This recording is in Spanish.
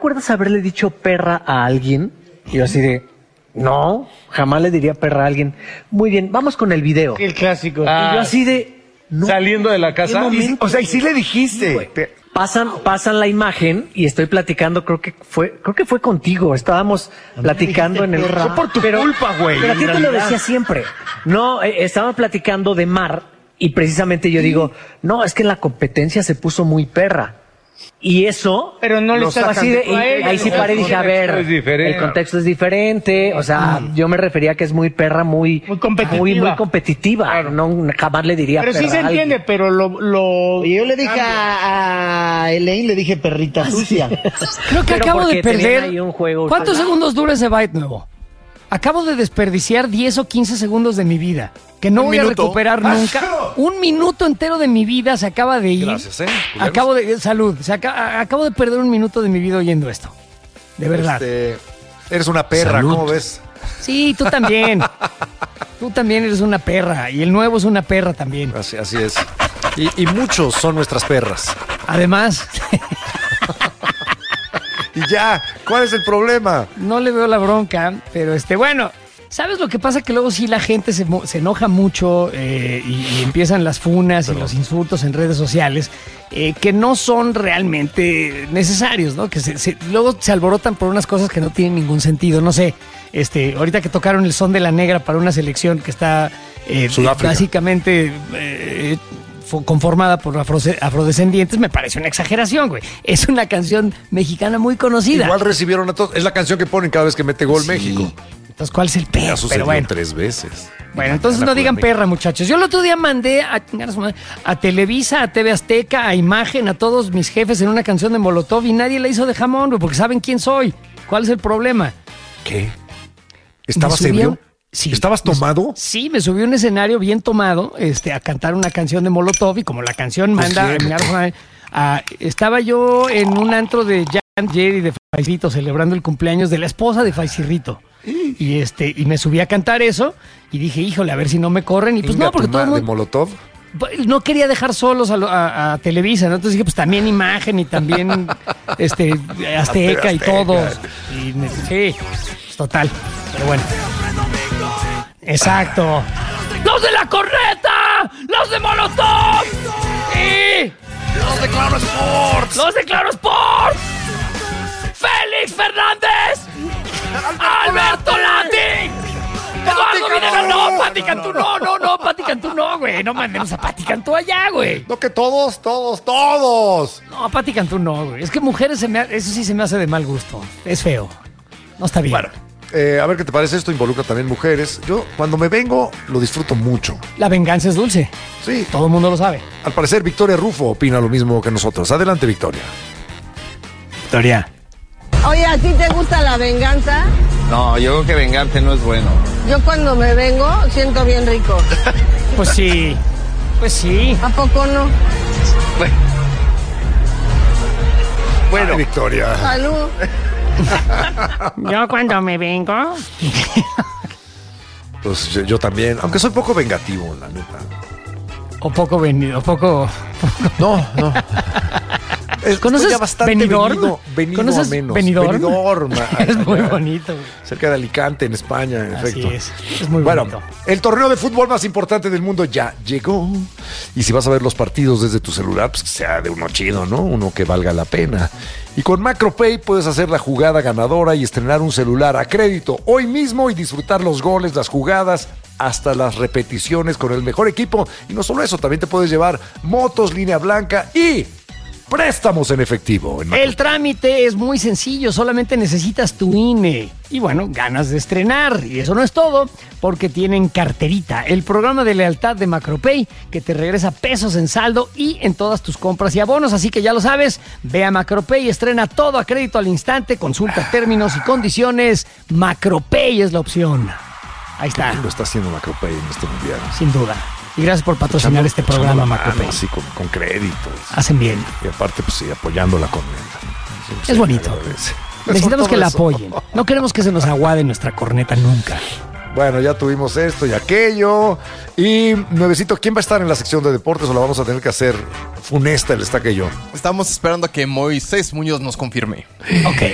recuerdas haberle dicho perra a alguien? Y yo así de, no, jamás le diría perra a alguien. Muy bien, vamos con el video. El clásico. Y yo así de, no. Saliendo de la casa. O sea, y sí le dijiste. Pasan la imagen y estoy platicando, creo que fue contigo. Estábamos platicando en el... Fue por tu culpa, güey. Pero a ti te lo decía siempre. No, estábamos platicando de mar y precisamente yo digo, no, es que la competencia se puso muy perra. Y eso... Pero no le estaba así de... Ahí sí paré y dije, a ver, el contexto es diferente. O sea, yo me refería a que es muy perra, muy competitiva. Muy competitiva. Claro. No, jamás le diría pero perra. Pero sí se entiende, pero yo le dije a Elaine, le dije perrita sucia. Creo que acabo de perder... ¿Cuántos segundos dura ese byte nuevo? Acabo de desperdiciar 10 o 15 segundos de mi vida, que no voy a recuperar nunca. Un minuto entero de mi vida se acaba de ir. Gracias, Salud. Acabo de perder un minuto de mi vida oyendo esto. De verdad. Eres una perra, Salud. ¿Cómo ves? Sí, tú también. Tú también eres una perra. Y el nuevo es una perra también. Así es. Y muchos son nuestras perras. Además... Y ya, ¿cuál es el problema? No le veo la bronca, pero bueno, ¿sabes lo que pasa? Que luego sí la gente se enoja mucho y empiezan las funas y los insultos en redes sociales que no son realmente necesarios, ¿no? Que luego se alborotan por unas cosas que no tienen ningún sentido, no sé. Ahorita que tocaron el son de la negra para una selección que está básicamente... conformada por afrodescendientes, me parece una exageración, güey. Es una canción mexicana muy conocida. Igual recibieron a todos. Es la canción que ponen cada vez que mete gol México. Entonces, ¿cuál es el pedo? Ya sucedió 3 veces. Bueno, entonces no digan perra, muchachos. Yo el otro día mandé a Televisa, a TV Azteca, a Imagen, a todos mis jefes en una canción de Molotov y nadie la hizo de jamón, güey, porque saben quién soy. ¿Cuál es el problema? ¿Qué? ¿Estabas ebrio? Sí. ¿Estabas tomado? Sí, me subí a un escenario bien tomado a cantar una canción de Molotov y como la canción manda... estaba yo en un antro de Jan Jerry de Faisito celebrando el cumpleaños de la esposa de Faisirrito. Y me subí a cantar eso y dije, híjole, a ver si no me corren. Y pues no, porque todo el mundo... ¿De Molotov? No quería dejar solos a Televisa, ¿no? Entonces dije, pues también Imagen y también Azteca y todos. Sí, pues, total. Pero bueno. Exacto. ¡Los de la corneta! ¡Los de Molotov! ¡Y los de Claro Sports! ¡Los de Claro Sports! ¡Félix Fernández! ¡Alberto Lati! ¡Eduardo Videla! ¡No, Pati Cantú! ¡No, Pati Cantú no, güey! No mandemos a Pati Cantú allá, güey. No, que todos. No, Pati Cantú no, güey. Es que mujeres eso sí se me hace de mal gusto. Es feo. No está bien. Bueno. A ver qué te parece, esto involucra también mujeres. Yo cuando me vengo lo disfruto mucho. La venganza es dulce. Sí. Todo el mundo lo sabe. Al parecer Victoria Rufo opina lo mismo que nosotros. Adelante, Victoria. Victoria. Oye, ¿a ti te gusta la venganza? No, yo creo que vengarse no es bueno. Yo cuando me vengo siento bien rico. Pues sí. ¿A poco no? Bueno, ay, Victoria. Salud. Yo cuando me vengo... Pues yo también, aunque soy poco vengativo, la neta. O poco venido, poco... No. ¿Conoces ya bastante Benidorm? venido ¿Conoces a menos. Benidorm? Es muy bonito, güey. Cerca de Alicante, en España, en efecto. Así es muy bonito. El torneo de fútbol más importante del mundo ya llegó. Y si vas a ver los partidos desde tu celular, pues que sea de uno chido, ¿no? Uno que valga la pena. Y con MacroPay puedes hacer la jugada ganadora y estrenar un celular a crédito hoy mismo y disfrutar los goles, las jugadas, hasta las repeticiones con el mejor equipo. Y no solo eso, también te puedes llevar motos, línea blanca y préstamos en efectivo. El trámite es muy sencillo, solamente necesitas tu INE. Y bueno, ganas de estrenar. Y eso no es todo, porque tienen Carterita, el programa de lealtad de MacroPay, que te regresa pesos en saldo y en todas tus compras y abonos. Así que ya lo sabes, ve a MacroPay, estrena todo a crédito al instante, consulta términos y condiciones. MacroPay es la opción. Ahí está. Lo está haciendo MacroPay en este mundial. Sin duda. Y gracias por patrocinar este programa, MacroPay. Sí, con créditos. Hacen bien. Y aparte, pues sí, apoyando la corneta. Es bonito. Necesitamos que la apoyen. No queremos que se nos aguade nuestra corneta nunca. Bueno, ya tuvimos esto y aquello. Y, Nuevecito, ¿quién va a estar en la sección de deportes o la vamos a tener que hacer funesta el Estaca y yo? Estamos esperando a que Moisés Muñoz nos confirme. Ok.